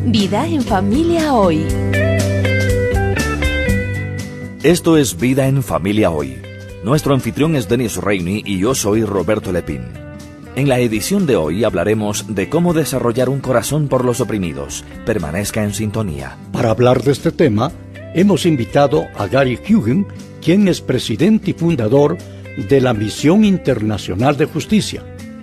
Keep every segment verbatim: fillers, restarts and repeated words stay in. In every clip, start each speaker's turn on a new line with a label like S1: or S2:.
S1: Vida en Familia Hoy.
S2: Esto es Vida en Familia Hoy. Nuestro anfitrión es Dennis Rainey y yo soy Roberto Lepín. En la edición de hoy hablaremos de cómo desarrollar un corazón por los oprimidos. Permanezca en sintonía.
S3: Para hablar de este tema, hemos invitado a Gary Huguen, quien es presidente y fundador de la Misión Internacional de Justicia.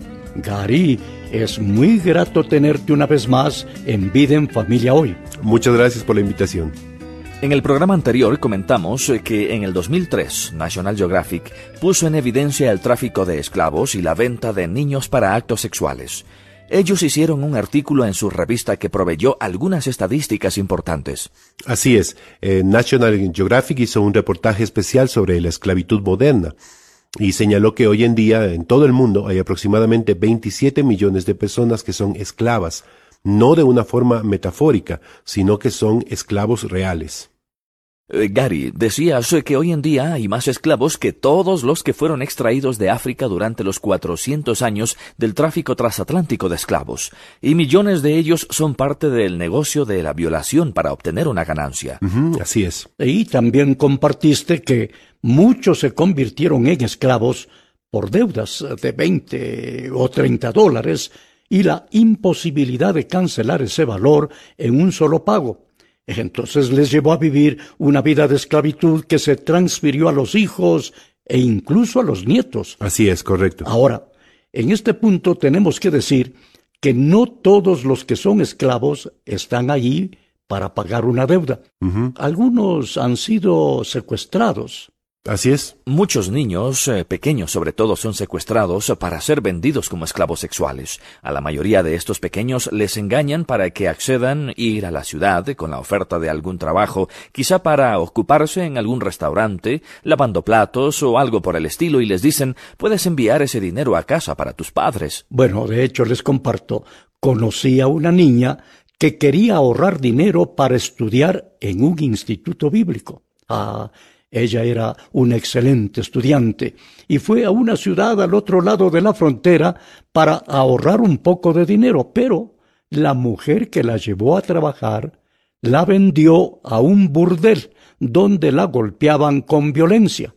S3: Gary, es muy grato tenerte una vez más en Vida en Familia Hoy.
S4: Muchas gracias por la invitación.
S2: En el programa anterior comentamos que en el dos mil tres National Geographic puso en evidencia el tráfico de esclavos y la venta de niños para actos sexuales. Ellos hicieron un artículo en su revista que proveyó algunas estadísticas importantes.
S4: Así es, eh, National Geographic hizo un reportaje especial sobre la esclavitud moderna y señaló que hoy en día en todo el mundo hay aproximadamente veintisiete millones de personas que son esclavas, no de una forma metafórica, sino que son esclavos reales.
S2: Eh, Gary, decías que hoy en día hay más esclavos que todos los que fueron extraídos de África durante los cuatrocientos años del tráfico transatlántico de esclavos, y millones de ellos son parte del negocio de la violación para obtener una ganancia.
S4: Uh-huh, así es.
S3: Y también compartiste que muchos se convirtieron en esclavos por deudas de veinte o treinta dólares y la imposibilidad de cancelar ese valor en un solo pago. Entonces les llevó a vivir una vida de esclavitud que se transfirió a los hijos e incluso a los nietos.
S4: Así es, correcto.
S3: Ahora, en este punto tenemos que decir que no todos los que son esclavos están allí para pagar una deuda. Uh-huh. Algunos han sido secuestrados.
S4: Así es.
S2: Muchos niños, eh, pequeños sobre todo, son secuestrados para ser vendidos como esclavos sexuales. A la mayoría de estos pequeños les engañan para que accedan a ir a la ciudad con la oferta de algún trabajo, quizá para ocuparse en algún restaurante, lavando platos o algo por el estilo, y les dicen, puedes enviar ese dinero a casa para tus padres.
S3: Bueno, de hecho les comparto, conocí a una niña que quería ahorrar dinero para estudiar en un instituto bíblico. Ah, Ella era una excelente estudiante y fue a una ciudad al otro lado de la frontera para ahorrar un poco de dinero, pero la mujer que la llevó a trabajar la vendió a un burdel donde la golpeaban con violencia.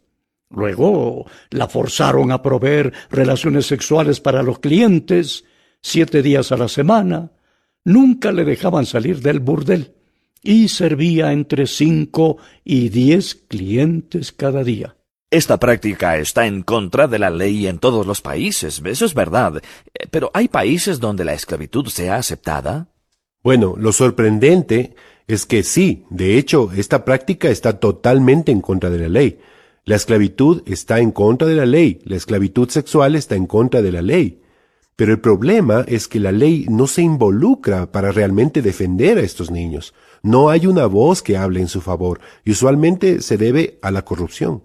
S3: Luego la forzaron a proveer relaciones sexuales para los clientes, siete días a la semana. Nunca le dejaban salir del burdel. Y servía entre cinco y diez clientes cada día.
S2: Esta práctica está en contra de la ley en todos los países, eso es verdad. Pero ¿hay países donde la esclavitud sea aceptada?
S4: Bueno, lo sorprendente es que sí, de hecho, esta práctica está totalmente en contra de la ley. La esclavitud está en contra de la ley, la esclavitud sexual está en contra de la ley. Pero el problema es que la ley no se involucra para realmente defender a estos niños. No hay una voz que hable en su favor, y usualmente se debe a la corrupción.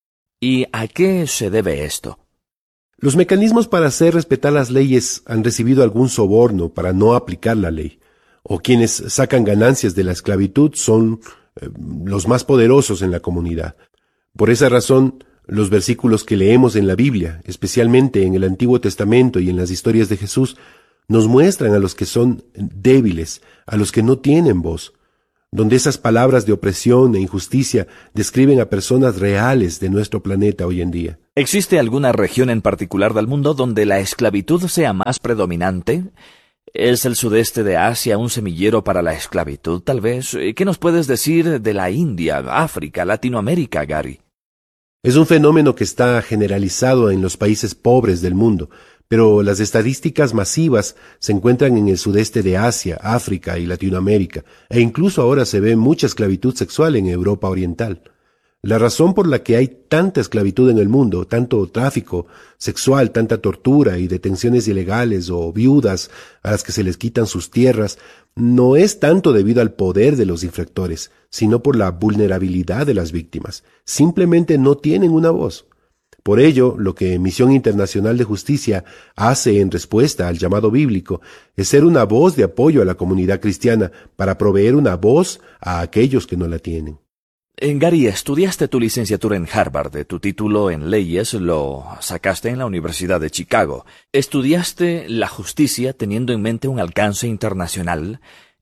S2: ¿Y a qué se debe esto?
S4: Los mecanismos para hacer respetar las leyes han recibido algún soborno para no aplicar la ley, o quienes sacan ganancias de la esclavitud son eh, los más poderosos en la comunidad. Por esa razón, los versículos que leemos en la Biblia, especialmente en el Antiguo Testamento y en las historias de Jesús, nos muestran a los que son débiles, a los que no tienen voz, donde esas palabras de opresión e injusticia describen a personas reales de nuestro planeta hoy en día.
S2: ¿Existe alguna región en particular del mundo donde la esclavitud sea más predominante? ¿Es el sudeste de Asia un semillero para la esclavitud, tal vez? ¿Qué nos puedes decir de la India, África, Latinoamérica, Gary?
S4: Es un fenómeno que está generalizado en los países pobres del mundo, pero las estadísticas masivas se encuentran en el sudeste de Asia, África y Latinoamérica, e incluso ahora se ve mucha esclavitud sexual en Europa Oriental. La razón por la que hay tanta esclavitud en el mundo, tanto tráfico sexual, tanta tortura y detenciones ilegales o viudas a las que se les quitan sus tierras, no es tanto debido al poder de los infractores, sino por la vulnerabilidad de las víctimas. Simplemente no tienen una voz. Por ello, lo que Misión Internacional de Justicia hace en respuesta al llamado bíblico es ser una voz de apoyo a la comunidad cristiana para proveer una voz a aquellos que no la tienen.
S2: Gary, estudiaste tu licenciatura en Harvard, tu título en leyes lo sacaste en la Universidad de Chicago. Estudiaste la justicia teniendo en mente un alcance internacional.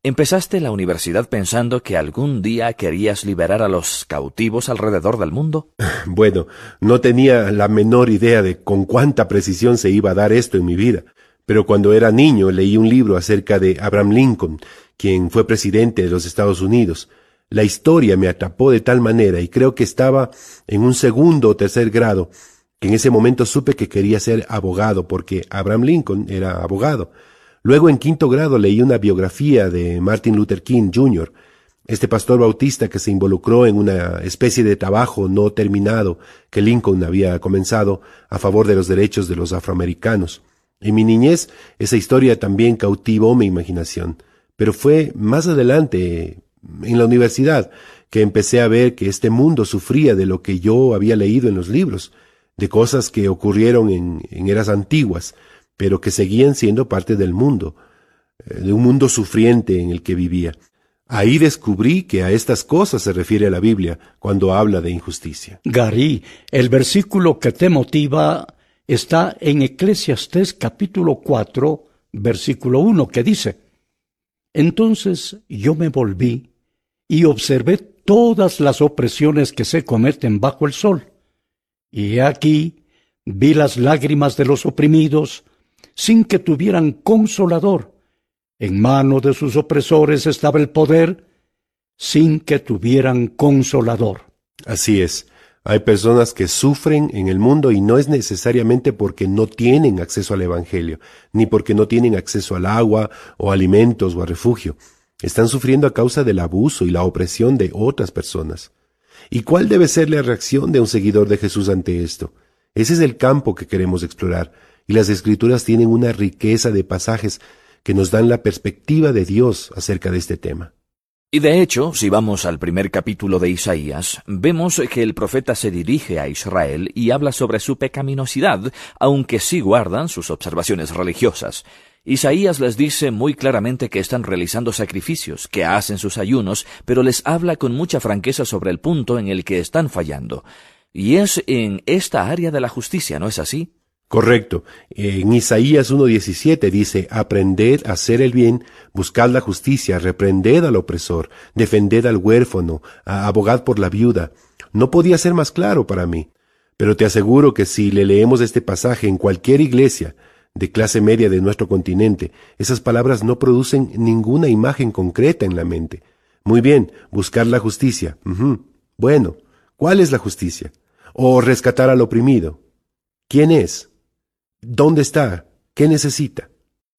S2: ¿Empezaste la universidad pensando que algún día querías liberar a los cautivos alrededor del mundo?
S4: Bueno, no tenía la menor idea de con cuánta precisión se iba a dar esto en mi vida, pero cuando era niño leí un libro acerca de Abraham Lincoln, quien fue presidente de los Estados Unidos. La historia me atrapó de tal manera y creo que estaba en un segundo o tercer grado, que en ese momento supe que quería ser abogado porque Abraham Lincoln era abogado. Luego en quinto grado leí una biografía de Martin Luther King junior, este pastor bautista que se involucró en una especie de trabajo no terminado que Lincoln había comenzado a favor de los derechos de los afroamericanos. En mi niñez esa historia también cautivó mi imaginación, pero fue más adelante, en la universidad, que empecé a ver que este mundo sufría de lo que yo había leído en los libros, de cosas que ocurrieron en, en eras antiguas, pero que seguían siendo parte del mundo, de un mundo sufriente en el que vivía. Ahí descubrí que a estas cosas se refiere la Biblia cuando habla de injusticia.
S3: Gary, el versículo que te motiva está en Eclesiastés capítulo cuatro, versículo uno, que dice: Entonces yo me volví y observé todas las opresiones que se cometen bajo el sol. Y he aquí, vi las lágrimas de los oprimidos, sin que tuvieran consolador. En mano de sus opresores estaba el poder, sin que tuvieran consolador.
S4: Así es. Hay personas que sufren en el mundo y no es necesariamente porque no tienen acceso al Evangelio, ni porque no tienen acceso al agua, o alimentos, o a refugio. Están sufriendo a causa del abuso y la opresión de otras personas. ¿Y cuál debe ser la reacción de un seguidor de Jesús ante esto? Ese es el campo que queremos explorar, y las Escrituras tienen una riqueza de pasajes que nos dan la perspectiva de Dios acerca de este tema.
S2: Y de hecho, si vamos al primer capítulo de Isaías, vemos que el profeta se dirige a Israel y habla sobre su pecaminosidad, aunque sí guardan sus observaciones religiosas. Isaías les dice muy claramente que están realizando sacrificios, que hacen sus ayunos, pero les habla con mucha franqueza sobre el punto en el que están fallando. Y es en esta área de la justicia, ¿no es así?
S4: Correcto. En Isaías uno diecisiete dice: Aprended a hacer el bien, buscad la justicia, reprended al opresor, defended al huérfano, abogad por la viuda. No podía ser más claro para mí. Pero te aseguro que si le leemos este pasaje en cualquier iglesia de clase media de nuestro continente, esas palabras no producen ninguna imagen concreta en la mente. Muy bien, buscar la justicia. Uh-huh. Bueno, ¿cuál es la justicia? ¿O rescatar al oprimido? ¿Quién es? ¿Dónde está? ¿Qué necesita?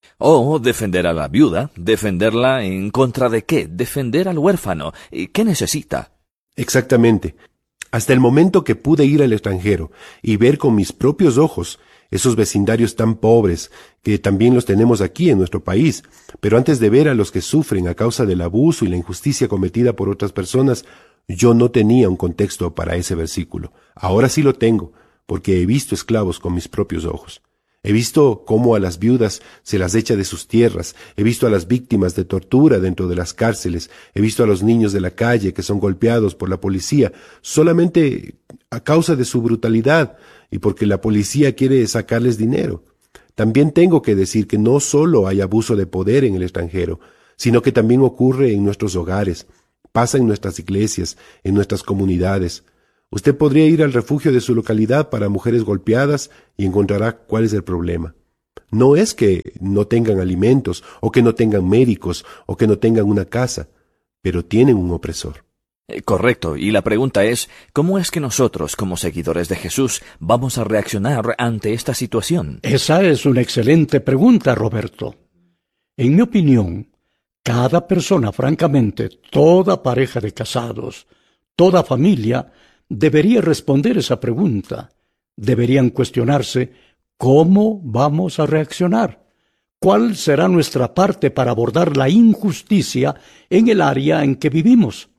S2: O defender a la viuda. ¿Defenderla en contra de qué? Defender al huérfano. ¿Qué necesita?
S4: Exactamente. Hasta el momento que pude ir al extranjero y ver con mis propios ojos esos vecindarios tan pobres, que también los tenemos aquí en nuestro país, pero antes de ver a los que sufren a causa del abuso y la injusticia cometida por otras personas, yo no tenía un contexto para ese versículo. Ahora sí lo tengo, porque he visto esclavos con mis propios ojos. He visto cómo a las viudas se las echa de sus tierras, he visto a las víctimas de tortura dentro de las cárceles, he visto a los niños de la calle que son golpeados por la policía solamente a causa de su brutalidad y porque la policía quiere sacarles dinero. También tengo que decir que no solo hay abuso de poder en el extranjero, sino que también ocurre en nuestros hogares, pasa en nuestras iglesias, en nuestras comunidades. Usted podría ir al refugio de su localidad para mujeres golpeadas y encontrará cuál es el problema. No es que no tengan alimentos, o que no tengan médicos, o que no tengan una casa, pero tienen un opresor.
S2: Eh, correcto, y la pregunta es, ¿cómo es que nosotros, como seguidores de Jesús, vamos a reaccionar ante esta situación?
S3: Esa es una excelente pregunta, Roberto. En mi opinión, cada persona, francamente, toda pareja de casados, toda familia, debería responder esa pregunta. Deberían cuestionarse cómo vamos a reaccionar. ¿Cuál será nuestra parte para abordar la injusticia en el área en que vivimos?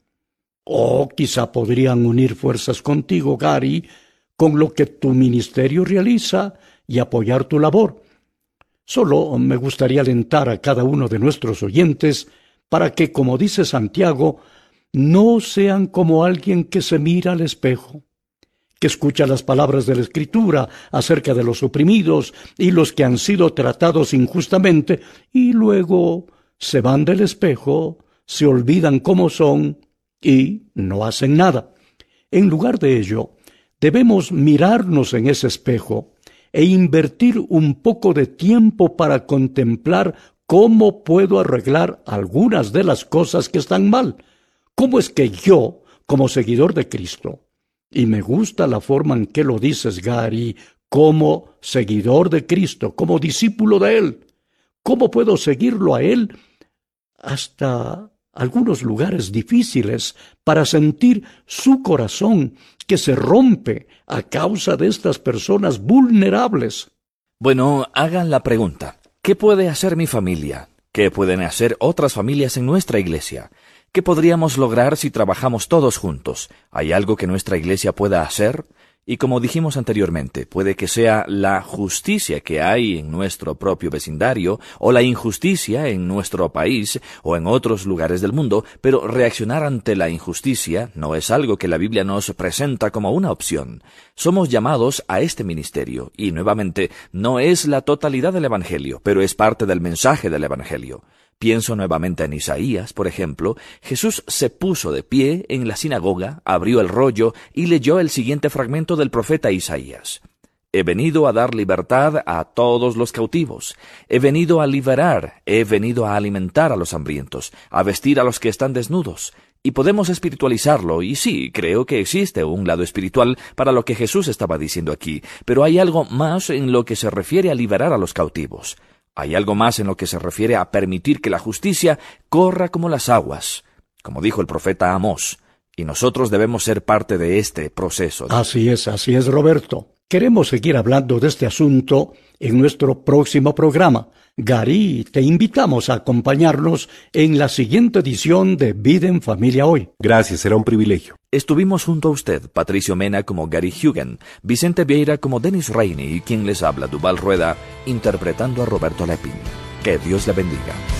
S3: O quizá podrían unir fuerzas contigo, Gary, con lo que tu ministerio realiza y apoyar tu labor. Solo me gustaría alentar a cada uno de nuestros oyentes para que, como dice Santiago, no sean como alguien que se mira al espejo, que escucha las palabras de la Escritura acerca de los oprimidos y los que han sido tratados injustamente, y luego se van del espejo, se olvidan cómo son y no hacen nada. En lugar de ello, debemos mirarnos en ese espejo e invertir un poco de tiempo para contemplar cómo puedo arreglar algunas de las cosas que están mal. ¿Cómo es que yo, como seguidor de Cristo, y me gusta la forma en que lo dices, Gary, como seguidor de Cristo, como discípulo de Él, cómo puedo seguirlo a Él hasta algunos lugares difíciles para sentir su corazón que se rompe a causa de estas personas vulnerables?
S2: Bueno, hagan la pregunta. ¿Qué puede hacer mi familia? ¿Qué pueden hacer otras familias en nuestra iglesia? ¿Qué podríamos lograr si trabajamos todos juntos? ¿Hay algo que nuestra iglesia pueda hacer? Y como dijimos anteriormente, puede que sea la justicia que hay en nuestro propio vecindario, o la injusticia en nuestro país, o en otros lugares del mundo, pero reaccionar ante la injusticia no es algo que la Biblia nos presenta como una opción. Somos llamados a este ministerio, y nuevamente, no es la totalidad del Evangelio, pero es parte del mensaje del Evangelio. Pienso nuevamente en Isaías, por ejemplo. Jesús se puso de pie en la sinagoga, abrió el rollo y leyó el siguiente fragmento del profeta Isaías. He venido a dar libertad a todos los cautivos. He venido a liberar, he venido a alimentar a los hambrientos, a vestir a los que están desnudos. Y podemos espiritualizarlo, y sí, creo que existe un lado espiritual para lo que Jesús estaba diciendo aquí, pero hay algo más en lo que se refiere a liberar a los cautivos. Hay algo más en lo que se refiere a permitir que la justicia corra como las aguas, como dijo el profeta Amós, y nosotros debemos ser parte de este proceso.
S3: Así es, así es, Roberto. Queremos seguir hablando de este asunto en nuestro próximo programa. Gary, te invitamos a acompañarnos en la siguiente edición de Vida en Familia Hoy.
S4: Gracias, será un privilegio.
S2: Estuvimos junto a usted, Patricio Mena como Gary Hugen, Vicente Vieira como Dennis Rainey y quien les habla, Duval Rueda, interpretando a Roberto Lepin. Que Dios le bendiga.